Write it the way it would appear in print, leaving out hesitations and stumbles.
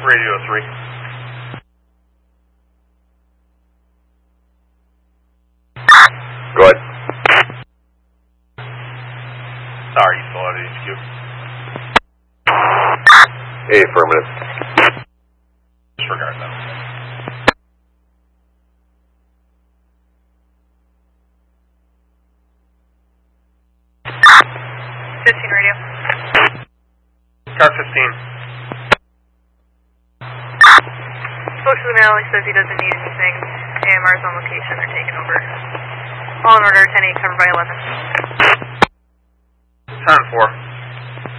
Radio 3. Go ahead. Sorry, still out of HQ. Affirmative. Disregard that. Radio. Car 15. Spokesman Malley says he doesn't need anything. AMR's on location, they're taking over. All in order, 10-8, covered by 11. 10-4.